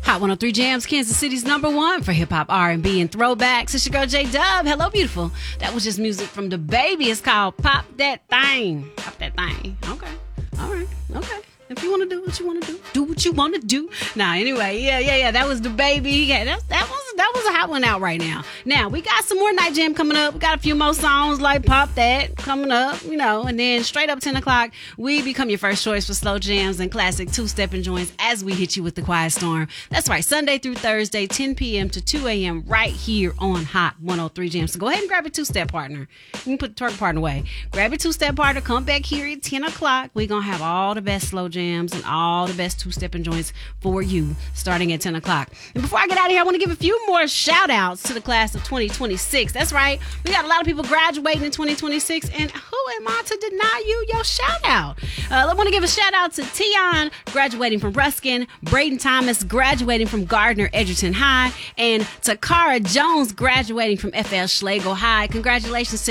Hot 103 Jams, Kansas City's #1 for hip-hop, R&B, and throwbacks. It's your girl, J-Dub. Hello, beautiful. That was just music from DaBaby. It's called Pop That Thing. Pop That Thing. Okay. All right. Okay. If you want to do what you want to do what you want to do. Nah, anyway, yeah. That was DaBaby. Yeah, that was a hot one out right now. Now, we got some more Night Jam coming up. We got a few more songs like Pop That coming up, and then straight up 10 o'clock, we become your first choice for slow jams and classic two-stepping joints as we hit you with the Quiet Storm. That's right, Sunday through Thursday, 10 p.m. to 2 a.m. right here on Hot 103 Jams. So go ahead and grab a two-step partner. You can put the twerk partner away. Grab a two-step partner. Come back here at 10 o'clock. We're going to have all the best slow jams and all the best two-stepping joints for you starting at 10 o'clock. And before I get out of here, I want to give a few more shout-outs to the class of 2026. That's right. We got a lot of people graduating in 2026, and who am I to deny you your shout-out? I want to give a shout-out to Tion, graduating from Ruskin, Braden Thomas, graduating from Gardner Edgerton High, and Takara Jones, graduating from FL Schlegel High. Congratulations to